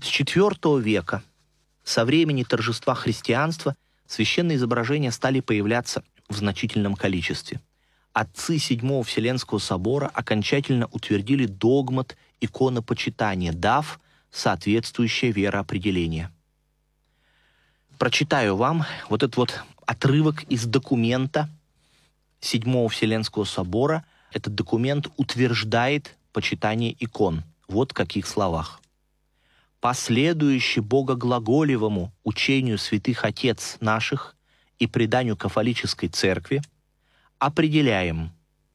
С IV века, со времени торжества христианства, священные изображения стали появляться в значительном количестве. Отцы VII Вселенского собора окончательно утвердили догмат иконопочитания, дав соответствующее вероопределение. Прочитаю вам вот этот вот отрывок из документа VII Вселенского собора. Этот документ утверждает почитание икон. Вот в каких словах. «Последующий богоглаголевому учению святых отец наших и преданию кафолической церкви определяем: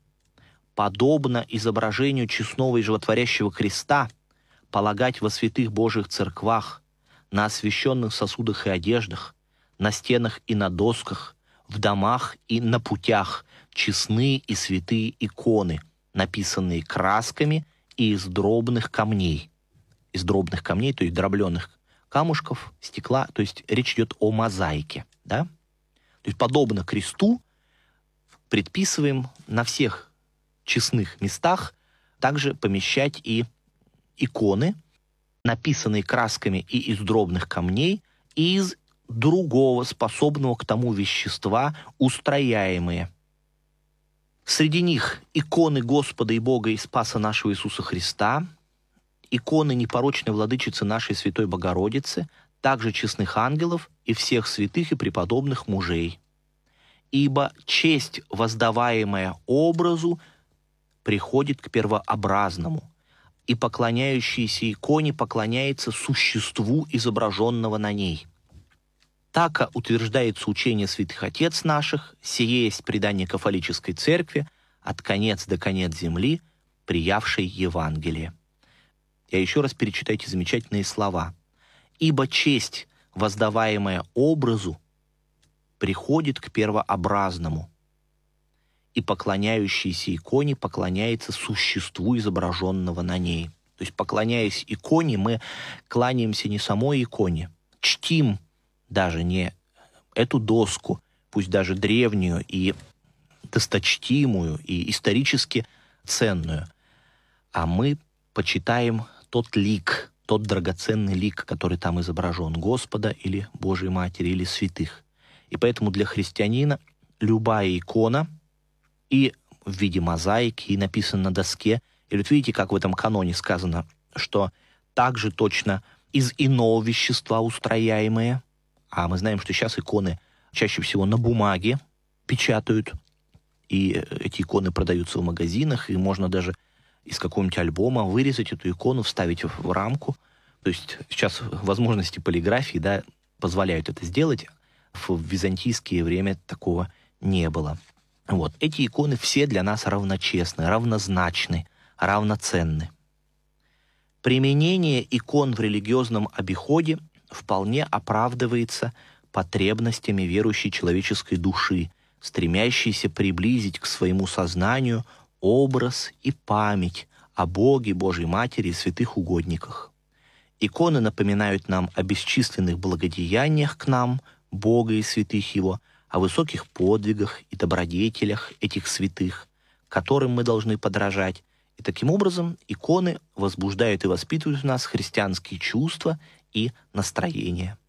подобно изображению честного и животворящего креста полагать во святых Божьих церквах, на освященных сосудах и одеждах, на стенах и на досках, в домах и на путях честные и святые иконы, написанные красками и из дробных камней». Из дробных камней, то есть дробленых камушков, стекла, то есть речь идет о мозаике. Да? То есть подобно кресту предписываем на всех честных местах также помещать и иконы, написанные красками и из дробных камней, и из другого, способного к тому вещества, устрояемые. Среди них иконы Господа и Бога и Спаса нашего Иисуса Христа, иконы непорочной владычицы нашей Святой Богородицы, также честных ангелов и всех святых и преподобных мужей. Ибо честь, воздаваемая образу, приходит к первообразному, и поклоняющийся иконе поклоняется существу изображенного на ней. Так утверждается учение святых отец наших, сие есть предание кафолической церкви, от конец до конец земли, приявшей Евангелие. Я еще раз перечитаю эти замечательные слова. «Ибо честь, воздаваемая образу, приходит к первообразному, и поклоняющийся иконе поклоняется существу изображенного на ней». То есть, поклоняясь иконе, мы кланяемся не самой иконе, чтим даже не эту доску, пусть даже древнюю и досточтимую, и исторически ценную, а мы почитаем тот лик, тот драгоценный лик, который там изображен, Господа или Божьей Матери, или святых. И поэтому для христианина любая икона и в виде мозаики, и написана на доске, или вот видите, как в этом каноне сказано, что также точно из иного вещества устрояемые, а мы знаем, что сейчас иконы чаще всего на бумаге печатают, и эти иконы продаются в магазинах, и можно даже из какого-нибудь альбома вырезать эту икону, вставить в рамку. То есть сейчас возможности полиграфии, да, позволяют это сделать. В византийское время такого не было. Вот. Эти иконы все для нас равночестны, равнозначны, равноценны. Применение икон в религиозном обиходе вполне оправдывается потребностями верующей человеческой души, стремящейся приблизить к своему сознанию образ и память о Боге, Божьей Матери и святых угодниках. Иконы напоминают нам о бесчисленных благодеяниях к нам, Бога и святых Его, о высоких подвигах и добродетелях этих святых, которым мы должны подражать. И таким образом иконы возбуждают и воспитывают в нас христианские чувства и настроения.